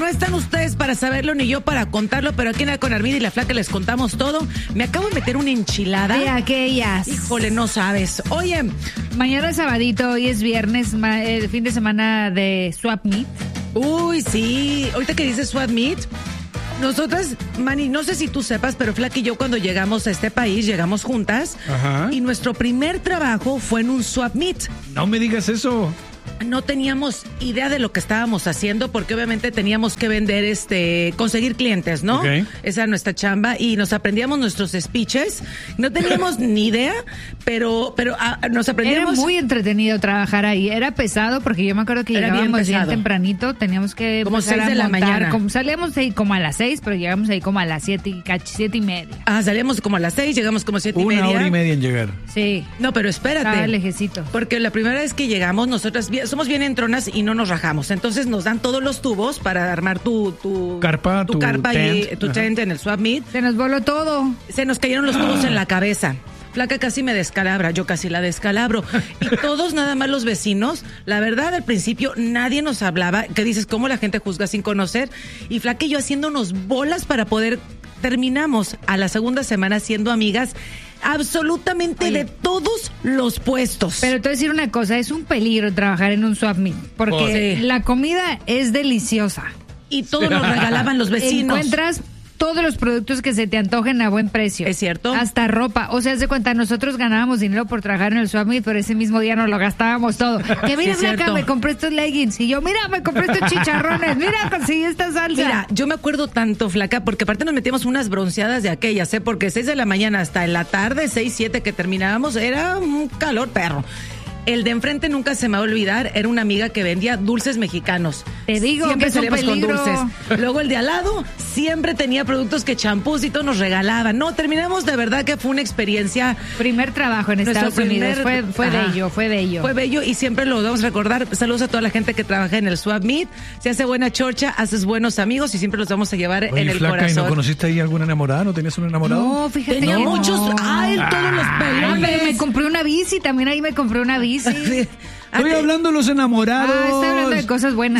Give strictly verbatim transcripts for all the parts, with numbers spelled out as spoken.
no están ustedes para saberlo ni yo para contarlo, pero aquí en el Con Armida y la Flaca les contamos todo. Me acabo de meter una enchilada. De aquellas. Híjole, no sabes. Oye, mañana es sabadito, hoy es viernes, ma- el fin de semana de Swap Meet. uy, sí. Ahorita que dices Swap Meet, nosotras, Manny, no sé si tú sepas, pero Flaca y yo cuando llegamos a este país, llegamos juntas. Ajá. Y nuestro primer trabajo fue en un Swap Meet. No me digas eso. No teníamos idea de lo que estábamos haciendo porque obviamente teníamos que vender, este, conseguir clientes, ¿no? Ok. Esa era nuestra chamba y nos aprendíamos nuestros speeches. No teníamos ni idea, pero, pero ah, nos Era aprendíamos. muy entretenido trabajar ahí, era pesado porque yo me acuerdo que Era bien llegábamos bien, pesado. tempranito, teníamos que Como empezar seis a de la montar, mañana. como, salíamos ahí como a las seis, pero llegamos ahí como a las siete y, cach- siete y media. Ah, salíamos como a las seis, llegamos como a siete y Una media. hora y media en llegar. Sí, No, pero estaba espérate. lejecito. Porque la primera vez que llegamos, nosotras bien- somos bien entronas y no nos rajamos. Entonces nos dan todos los tubos para armar tu, tu Carpa, tu, tu carpa y tent. tu Ajá. tent en el Swap Meet. Se nos voló todo. Se nos cayeron los tubos en la cabeza. Flaca casi me descalabra, yo casi la descalabro. Y todos, nada más los vecinos, la verdad, al principio nadie nos hablaba, que dices, ¿cómo la gente juzga sin conocer? Y Flaca y yo haciéndonos bolas para poder, terminamos a la segunda semana siendo amigas absolutamente Oye. de todos los puestos. Pero te voy a decir una cosa, es un peligro trabajar en un Swap Meet, porque Sí. la comida es deliciosa. Y todos nos regalaban los vecinos. Encuentras todos los productos que se te antojen a buen precio. ¿Es cierto? Hasta ropa. O sea, haz de cuenta, nosotros ganábamos dinero por trabajar en el Swap Meet, pero ese mismo día nos lo gastábamos todo. Que mira, es Blanca, cierto. me compré estos leggings. Y yo, mira, me compré estos chicharrones. Mira, conseguí esta salsa. Mira, yo me acuerdo tanto, Flaca, porque aparte nos metíamos unas bronceadas de aquellas, ¿eh? Porque seis de la mañana hasta en la tarde, seis, siete que terminábamos, era un calor perro. El de enfrente nunca se me va a olvidar, era una amiga que vendía dulces mexicanos. Te digo Siempre que es un salíamos con peligro. dulces. Luego el de al lado siempre tenía productos que champús y todo nos regalaban. No, terminamos de verdad que fue una experiencia. Primer trabajo en Nuestro Estados Unidos. primer- Fue, fue Ajá. bello, fue bello. Fue bello y siempre lo vamos a recordar. Saludos a toda la gente que trabaja en el Swap Meet. Se hace buena chorcha, haces buenos amigos y siempre los vamos a llevar Oye, en el Flaca, ¿y corazón. no conociste ahí alguna enamorada? ¿No tenías un enamorado? No, fíjate Tenía que muchos. no. Ay, todos los Ah, pero pelones. me compré una bici, también ahí me compré una bici. Estoy hablando de los enamorados. Ah, estoy hablando de cosas buenas.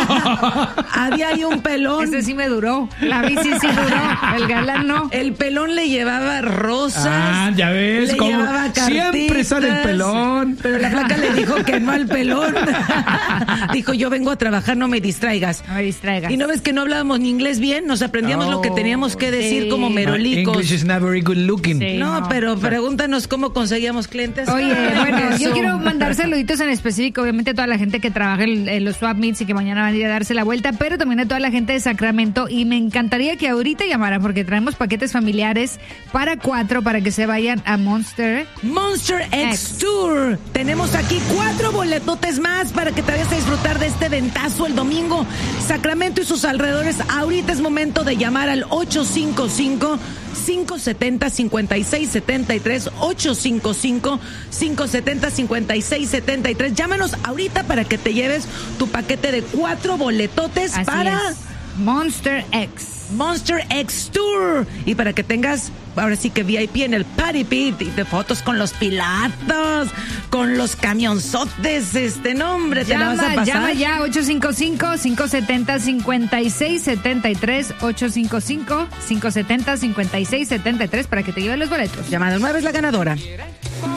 Había ahí un pelón. Ese sí me duró. La bici sí duró. El galán no. El pelón le llevaba rosas. Ah, ya ves, le cómo llevaba siempre cartitas, sale el pelón. Pero la Flaca le dijo que no al pelón. Dijo, yo vengo a trabajar, no me distraigas. No me distraigas. Y no ves que no hablábamos ni inglés bien, nos aprendíamos Oh, lo que teníamos que decir sí. como My merolicos. English is not very good looking. Sí. No, no. pero pregúntanos cómo conseguíamos clientes. Oye, bueno, yo Eso. quiero mandar saluditos en específico, obviamente a toda la gente que trabaja en, en los Swap Meets y que mañana van a ir a darse la vuelta, pero también a toda la gente de Sacramento, y me encantaría que ahorita llamaran porque traemos paquetes familiares para cuatro para que se vayan a Monster. Monster X X. Tour. Tenemos aquí cuatro boletotes más para que te vayas a disfrutar de este ventazo el domingo. Sacramento y sus alrededores. Ahorita es momento de llamar al ocho cinco cinco, cinco siete cero, cinco seis siete tres. ocho cinco cinco, cinco siete cero, cinco seis siete tres. Llámanos ahorita para que te lleves tu paquete de cuatro boletotes Así para es. Monster X. Monster X Tour. Y para que tengas, ahora sí que V I P en el Party Pit, y de fotos con los pilatos, con los camionzotes, este nombre, te la vas a Llama, pasar. llama ya, ocho cinco cinco, cinco siete cero, cinco seis siete tres, ocho cinco cinco, cinco siete cero, cinco seis siete tres para que te lleven los boletos. Llamada nueve es la ganadora.